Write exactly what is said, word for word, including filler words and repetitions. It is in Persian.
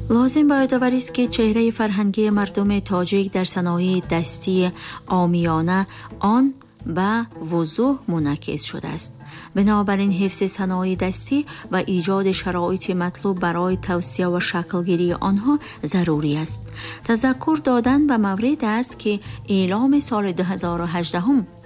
لازم باید آوری است که چهره فرهنگی مردم تاجیک در صنایع دستی عامیانه آن به وضوح منعکس شده است. بنابراین حفظ صنایع دستی و ایجاد شرایط مطلوب برای توسعه و شکلگیری آنها ضروری است. تذکر دادن به مورد است که اعلام سال دو هزار و هجده